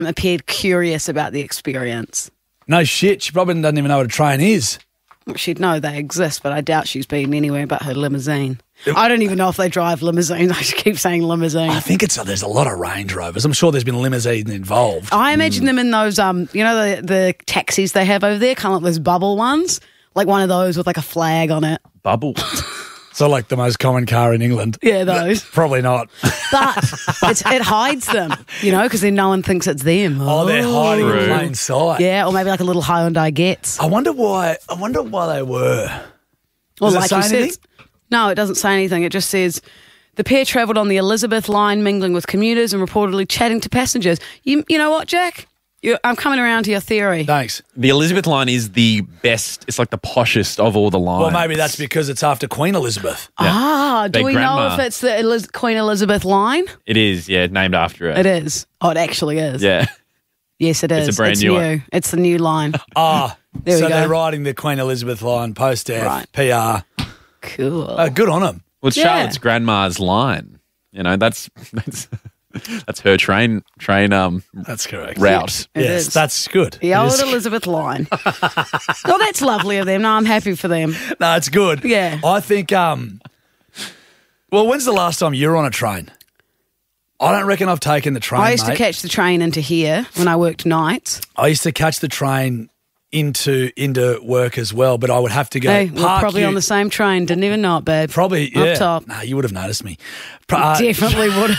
appeared curious about the experience. No shit. She probably doesn't even know what a train is. She'd know they exist, but I doubt she's been anywhere but her limousine. I don't even know if they drive limousines. I just keep saying limousine. I think there's a lot of Range Rovers. I'm sure there's been limousines involved. I imagine them in those, the taxis they have over there, kind of like those bubble ones, like one of those with like a flag on it. Bubble. So like the most common car in England. Yeah, those. Probably not. But it hides them, because then no one thinks it's them. Oh, they're hiding in plain sight. Yeah, or maybe like a little Hyundai Getz. I wonder why they were. Well, Does like it say you said, anything? no, it doesn't say anything. It just says the pair travelled on the Elizabeth line, mingling with commuters and reportedly chatting to passengers. You know what, Jack? I'm coming around to your theory. Thanks. The Elizabeth line is the best. It's like the poshest of all the lines. Well, maybe that's because it's after Queen Elizabeth. Ah, do Their we know grandma. if it's the Queen Elizabeth line? It is, yeah, named after it. It is. Oh, it actually is. Yeah. Yes, it is. It's a brand new one. It's the new line. Ah, There we so go. they're riding the Queen Elizabeth line, post-F, Right. PR. Cool. Good on them. Well, it's Yeah. Charlotte's grandma's line. That's her train That's correct. route. It Yes, is. that's good. The It old is- Elizabeth line. Oh, that's lovely of them. No, I'm happy for them. No, it's good. Yeah. I think, well, when's the last time you were on a train? I don't reckon I've taken the train, I used to mate. catch the train into here when I worked nights. I used to catch the train into work as well, but I would have to go. Hey, we're park probably you- on the same train. Didn't even know it, babe. Probably, yeah. Up top. Nah, you would have noticed me. Definitely would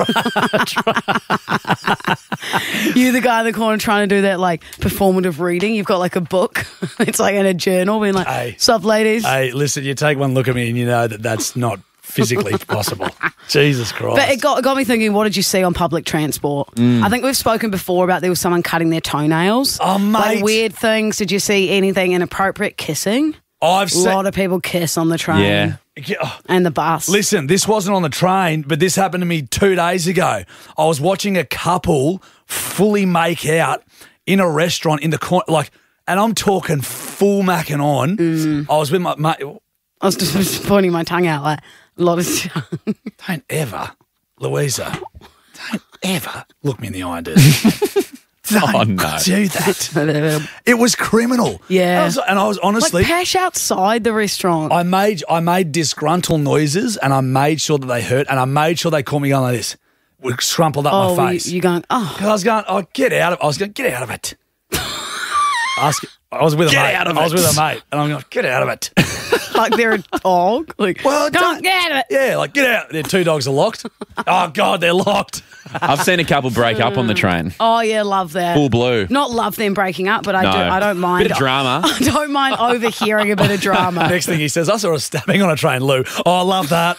have. You the guy in the corner trying to do that like performative reading. You've got like a book. It's like in a journal being like, Hey. sup ladies? Hey, listen, you take one look at me and you know that that's not physically possible. Jesus Christ. But it got me thinking, what did you see on public transport? I think we've spoken before about there was someone cutting their toenails. Oh, mate. Like weird things. Did you see anything inappropriate? Kissing? I've A seen... lot of people kiss on the train Yeah. Oh, and the bus. listen, this wasn't on the train, but this happened to me 2 days ago. I was watching a couple fully make out in a restaurant in the corner, and I'm talking full macking on. I was with my mate. I was just pointing my tongue out like a lot of Don't ever, Louisa, don't ever look me in the eye and do that. Don't Oh, no. do that. It was criminal. Yeah. I was honestly... like pash outside the restaurant. I made disgruntled noises and I made sure that they hurt and I made sure they caught me going like this. With scrumpled up my face. You going, oh. I was going, get out of it. I was going, get out of it. I was with a Get mate. out of I was it. with a mate and I'm going, get out of it. Like they're a dog. Like, Well, don't get out of it. Yeah, like get out. Their 2 dogs are locked. Oh, God, they're locked. I've seen a couple break up on the train. Oh yeah, love that. Full blue. Not love them breaking up, but No. I don't mind. Bit of drama. I don't mind overhearing a bit of drama. Next thing he says, I saw a stabbing on a train, Lou. Oh, I love that.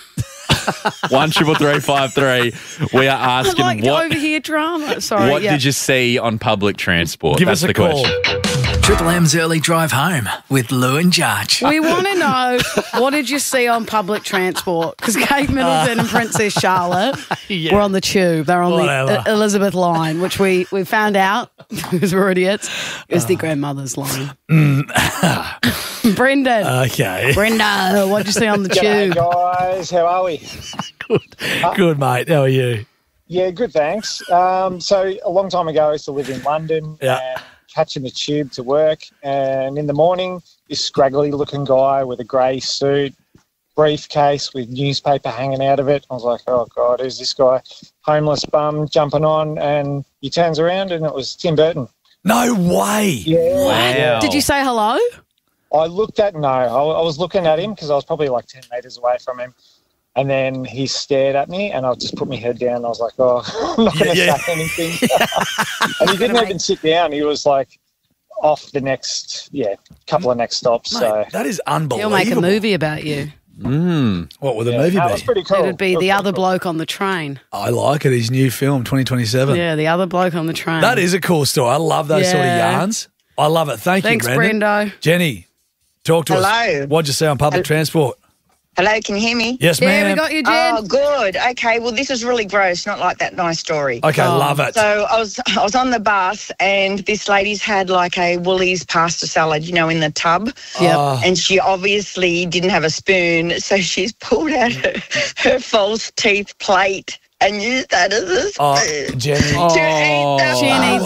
13353. We are I asking like to what overhear drama. Sorry. what yeah. did you see on public transport? Give That's us a the call. question. Triple M's early drive home with Lou and Jarge. We want to know, what did you see on public transport? Because Kate Middleton and Princess Charlotte were on the tube. They're on Whatever. the Elizabeth line, which we found out, because we're idiots, it was their grandmother's line. Brendan. Okay. Brenda, what did you see on the G'day, tube? guys. How are we? Good, mate. How are you? Yeah, good, thanks. So a long time ago, I used to live in London Yeah. and catching the tube to work. And in the morning, this scraggly-looking guy with a grey suit, briefcase with newspaper hanging out of it. I was like, oh, God, who's this guy? Homeless bum jumping on. And he turns around, and it was Tim Burton. No way. Yeah. Wow. Did you say hello? I was looking at him because I was probably like 10 metres away from him. And then he stared at me and I just put my head down. I was like, oh, I'm not going to Yeah. say anything. And he didn't even sit down. He was like off the next, couple of next stops. Mate, So that is He'll unbelievable. make a movie about you. What would the movie that was be? pretty cool. It'd be the other bloke on the train. I like it. His new film, 2027. Yeah, the other bloke on the train. That is a cool story. I love those sort of Yeah. yarns. I love it. Thanks, you, Brendan. Brendo. Jenny, talk to us. Hello. What'd you say on public transport? Hello, can you hear me? Yes, Yeah, ma'am. we got you, Jen. Oh, good. Okay, well, this is really gross, not like that nice story. Okay, love it. So I was on the bus and this lady's had like a Woolies pasta salad, in the tub. Yep. And she obviously didn't have a spoon, so she's pulled out her false teeth plate and use that as a spoon Jenny. to eat the Jenny,